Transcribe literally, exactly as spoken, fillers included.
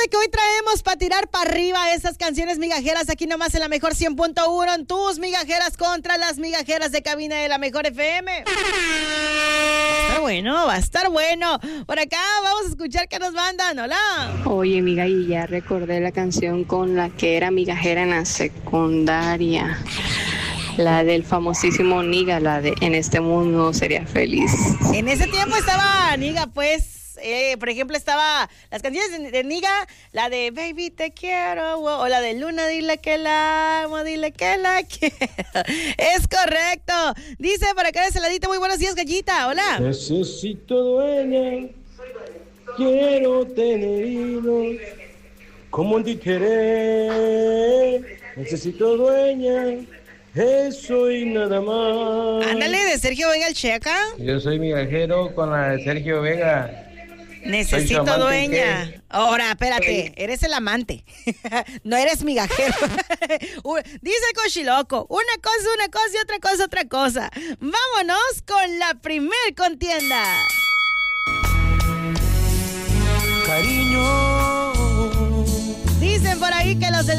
porque hoy traemos para tirar para arriba esas canciones migajeras aquí nomás en la Mejor cien punto uno, en tus migajeras contra las migajeras de cabina de la Mejor F M. Va a estar bueno, va a estar bueno. Por acá vamos a escuchar qué nos mandan. Hola. Oye, miga, y ya recordé la canción con la que era migajera en la secundaria. La del famosísimo Niga, la de En este mundo sería feliz. En ese tiempo estaba Niga, pues. Eh, por ejemplo, estaba las canciones de, de Niga, la de Baby te quiero, o, o la de Luna, dile que la amo, dile que la quiero. Es correcto. Dice por acá de Celadita, muy buenos días, gallita. Hola. Necesito dueña, quiero tener hijos, como un títere. Necesito dueña, eso y nada más. Ándale, de Sergio Vega el Checa. Yo soy migajero con la de Sergio Vega. Necesito amante, dueña. ¿qué? Ahora, espérate, eres el amante. No eres migajero. Dice el cochiloco, una cosa, una cosa y otra cosa, otra cosa. Vámonos con la primer contienda. Cariño. Dicen por ahí que los del